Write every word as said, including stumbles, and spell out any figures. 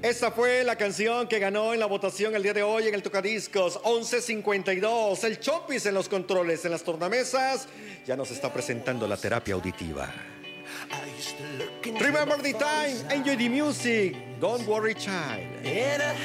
Esta fue la canción que ganó en la votación el día de hoy en el Tocadiscos. once cincuenta y dos. El Chopis en los controles, en las tornamesas. Ya nos está presentando la terapia auditiva. Remember the time, enjoy the music, don't worry child.